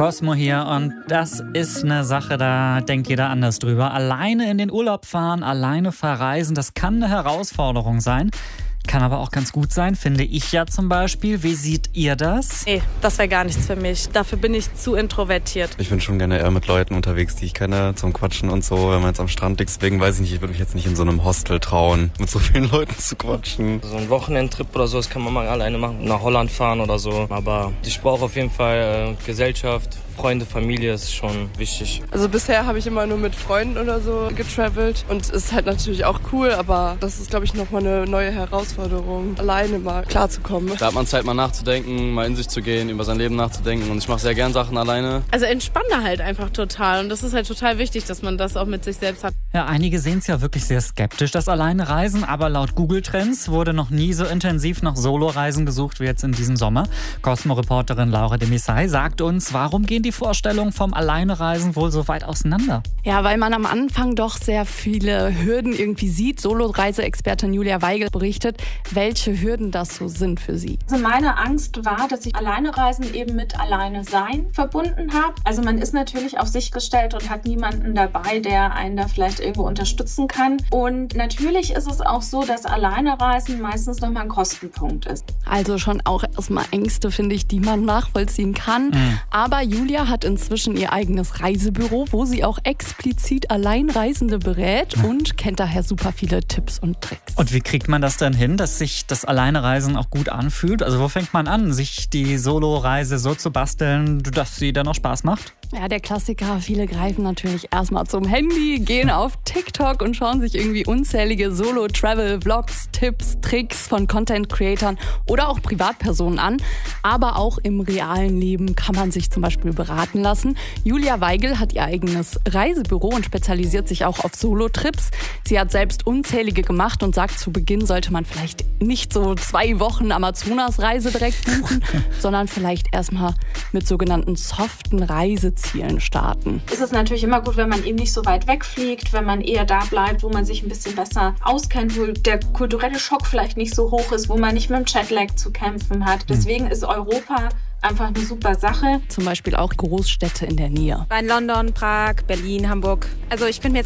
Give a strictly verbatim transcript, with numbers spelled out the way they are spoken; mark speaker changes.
Speaker 1: Cosmo hier und das ist eine Sache, da denkt jeder anders drüber. Alleine in den Urlaub fahren, alleine verreisen, das kann eine Herausforderung sein. Kann aber auch ganz gut sein, finde ich ja zum Beispiel. Wie seht ihr das?
Speaker 2: Nee, das wäre gar nichts für mich. Dafür bin ich zu introvertiert.
Speaker 3: Ich bin schon gerne eher mit Leuten unterwegs, die ich kenne, zum Quatschen und so. Wenn man jetzt am Strand liegt, deswegen weiß ich nicht, ich würde mich jetzt nicht in so einem Hostel trauen, mit so vielen Leuten zu quatschen.
Speaker 4: So ein Wochenendtrip oder so, das kann man mal alleine machen, nach Holland fahren oder so. Aber ich brauche auf jeden Fall äh, Gesellschaft. Freunde, Familie ist schon wichtig.
Speaker 5: Also bisher habe ich immer nur mit Freunden oder so getravelt und ist halt natürlich auch cool, aber das ist, glaube ich, nochmal eine neue Herausforderung, alleine mal klarzukommen.
Speaker 6: Da hat man Zeit, mal nachzudenken, mal in sich zu gehen, über sein Leben nachzudenken und ich mache sehr gern Sachen alleine.
Speaker 7: Also entspanne halt einfach total und das ist halt total wichtig, dass man das auch mit sich selbst hat.
Speaker 1: Ja, einige sehen es ja wirklich sehr skeptisch, das Alleine-Reisen, aber laut Google Trends wurde noch nie so intensiv nach Solo-Reisen gesucht wie jetzt in diesem Sommer. Cosmo-Reporterin Laura de Missay sagt uns, warum gehen die Vorstellungen vom Alleinereisen wohl so weit auseinander?
Speaker 8: Ja, weil man am Anfang doch sehr viele Hürden irgendwie sieht. Solo-Reiseexpertin Julia Weigel berichtet, welche Hürden das so sind für sie.
Speaker 9: Also meine Angst war, dass ich Alleinereisen eben mit Alleine-Sein verbunden habe. Also man ist natürlich auf sich gestellt und hat niemanden dabei, der einen da vielleicht irgendwo unterstützen kann. Und natürlich ist es auch so, dass Alleinereisen meistens nochmal ein Kostenpunkt ist.
Speaker 8: Also schon auch erstmal Ängste, finde ich, die man nachvollziehen kann. Mhm. Aber Julia hat inzwischen ihr eigenes Reisebüro, wo sie auch explizit Alleinreisende berät und kennt daher super viele Tipps und Tricks.
Speaker 1: Und wie kriegt man das denn hin, dass sich das Alleinereisen auch gut anfühlt? Also wo fängt man an, sich die Solo-Reise so zu basteln, dass sie dann auch Spaß macht?
Speaker 8: Ja, der Klassiker, viele greifen natürlich erstmal zum Handy, gehen auf TikTok und schauen sich irgendwie unzählige Solo-Travel-Vlogs, Tipps, Tricks von Content-Creatern oder auch Privatpersonen an. Aber auch im realen Leben kann man sich zum Beispiel beraten lassen. Julia Weigel hat ihr eigenes Reisebüro und spezialisiert sich auch auf Solo-Trips. Sie hat selbst unzählige gemacht und sagt, zu Beginn sollte man vielleicht nicht so zwei Wochen Amazonas-Reise direkt buchen, sondern vielleicht erstmal mit sogenannten soften Reisezielen starten.
Speaker 9: Es ist natürlich immer gut, wenn man eben nicht so weit wegfliegt, wenn man eher da bleibt, wo man sich ein bisschen besser auskennt, wo der kulturelle Schock vielleicht nicht so hoch ist, wo man nicht mit dem Jetlag zu kämpfen hat. Deswegen ist Europa einfach eine super Sache.
Speaker 8: Zum Beispiel auch Großstädte in der Nähe.
Speaker 2: Bei London, Prag, Berlin, Hamburg. Also ich finde mir